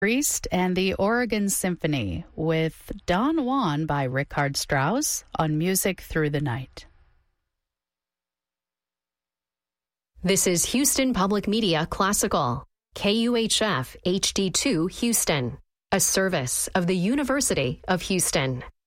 Priest and the Oregon Symphony with Don Juan by Richard Strauss on Music Through the Night. This is Houston Public Media Classical, KUHF HD2 Houston, a service of the University of Houston.